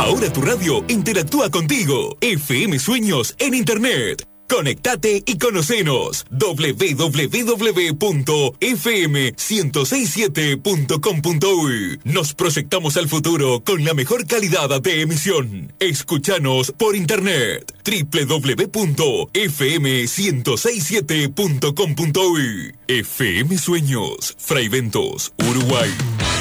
Ahora tu radio interactúa contigo. FM Sueños en Internet. Conectate y conocenos. www.fm1067.com.uy. Nos proyectamos al futuro con la mejor calidad de emisión. Escúchanos por internet. www.fm1067.com.uy. FM Sueños, Fraiventos, Uruguay.